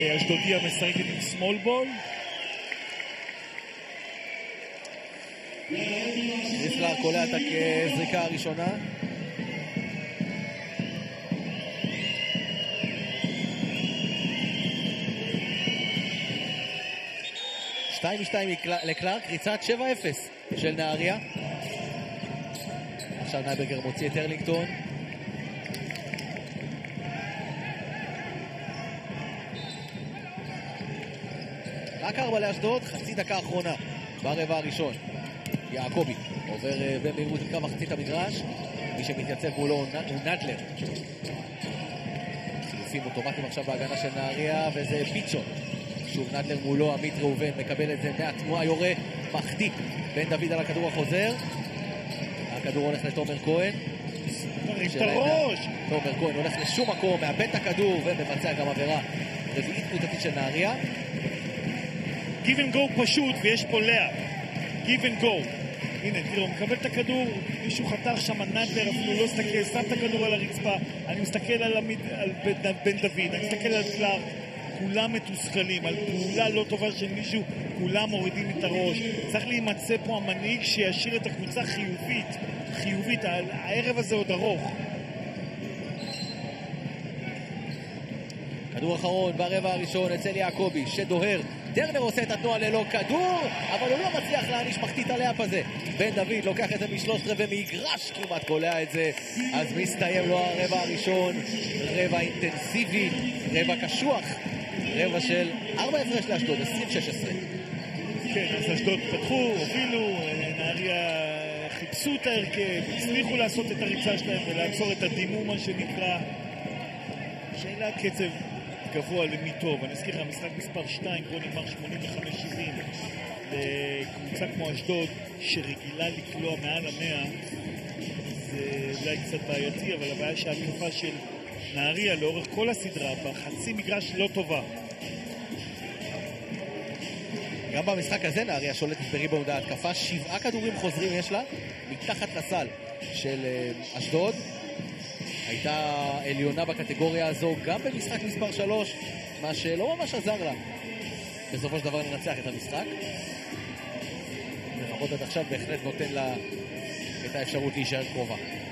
אשדודיה משחקת עם סמול בול. יפלר קולע את הזריקה הראשונה. שתיים לקלארק, ריצת 7-0 של נהריה. עכשיו נייברגר מוציא את הרלינגטון. רק 4 לאשדוד, חצי דקה אחרונה ברבע הראשון. יעקובי עובר במהירות לקו מחצית המגרש. מי שמתייצב מולו הוא נדלר. חילופים אוטומטיים עכשיו בהגנה של נהריה, וזה פיצ'ון. שוב נדלר מולו, עמית ראובן מקבל את זה מהתנועה, יורה, מחדיק בן דוד על הכדור החוזר. הכדור הולך לתומר כהן. תומר כהן הולך לשום מקום, מאבד את הכדור ומבצע גם עבירה רביעית קבוצתית של נהריה. Give and go פשוט, ויש פה לאה. Give and go. הנה, תראו, מקבל את הכדור, מישהו חתך שם, נדלר אפילו לא מסתכל, שם את הכדור על הרצפה, אני מסתכל על בן דוד, אני מסתכל על קלארק, כולם מתוסכלים, על פעולה לא טובה של מישהו, כולם מורידים את הראש. צריך להימצא פה המנהיג שישאיר את הקבוצה חיובית, הערב הזה עוד ארוך. כדור אחרון ברבע הראשון אצל יעקובי שדוהר, טרנר עושה את התנועה ללא כדור, אבל הוא לא מצליח להעניש מחטיא את הלאפ הזה. בן דוד לוקח את זה מ13 ומגרש כמעט קולע את זה. אז מסתיים לו הרבע הראשון, רבע אינטנסיבי, רבע קשוח, רבע של 4 הפרש לאשדוד, 20-16. כן, אז אשדוד פתחו, הובילו, נהריה חיפשו את ההרכב, הצליחו לעשות את הריצה שלהם ולעצור את הדימום מה שנקרא. שאלה קצב גבוה למי טוב. אני אזכיר לך, המשחק מספר 2 כבר נגמר 85-70 לקבוצה כמו אשדוד שרגילה לקלוע מעל 100. זה אולי קצת בעייתי, אבל הבעיה שהתקופה של נהריה לאורך כל הסדרה בחצי מגרש לא טובה. גם במשחק הזה נהריה שולטת בריבאונד ההתקפה, 7 כדורים חוזרים יש לה מתחת לסל של אשדוד. הייתה עליונה בקטגוריה הזו גם במשחק מספר 3, מה שלא ממש עזר לה בסופו של דבר לנצח את המשחק. לפחות עד עכשיו בהחלט נותן לה את האפשרות להישאר קרובה.